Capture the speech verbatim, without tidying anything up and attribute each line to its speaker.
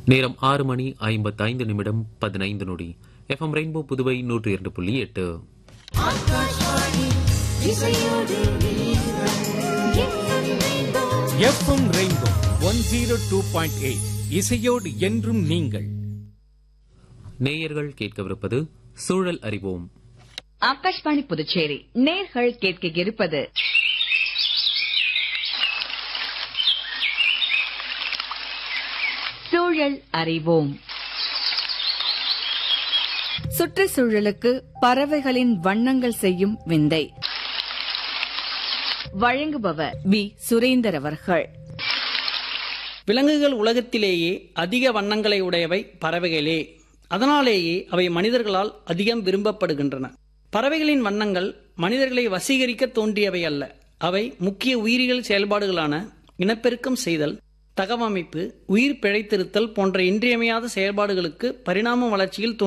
Speaker 1: நேரம் ஆறு மணி ஐம்பத்தைந்து நிமிடம் பதினைந்து நொடி. எஃப்எம் ரெயின்போ புதுவை நூற்றி இரண்டு புள்ளி எட்டு.
Speaker 2: FM rainbow one zero two point eight இசையோடு என்றும் நீங்கள்.
Speaker 1: நேயர்கள் கேட்கவிருப்பது சூழல் அறிவோம்.
Speaker 3: ஆகாஷ்வாணி புதுச்சேரி நேர்கள் கேட்க இருப்பது சூழல் அறிவோம். சுற்றுச்சூழலுக்கு பறவைகளின் வண்ணங்கள் செய்யும் விந்தை. வழங்குபவர் வி சுரேந்தர் அவர்கள்.
Speaker 4: விலங்குகள் உலகத்திலேயே அதிக வண்ணங்களை உடையவை பறவைகளே. அதனாலேயே அவை மனிதர்களால் அதிகம் விரும்பப்படுகின்றன. பறவைகளின் வண்ணங்கள் மனிதர்களை வசீகரிக்க தோன்றியவை அல்ல. அவை முக்கிய உயிரியல் செயல்பாடுகளான இனப்பெருக்கம் செய்தல், தகவமைப்பு, உயிர் பிழைத்திருத்தல் போன்ற இன்றியமையாத செயல்பாடுகளுக்கு பரிணாம வளர்ச்சியில்